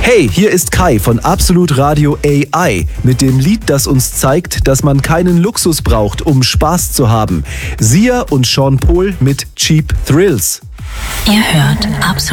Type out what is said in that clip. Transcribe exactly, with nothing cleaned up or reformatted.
Hey, hier ist Kai von Absolut Radio A I mit dem Lied, das uns zeigt, dass man keinen Luxus braucht, um Spaß zu haben. Sia und Sean Paul mit Cheap Thrills. Ihr hört Absolut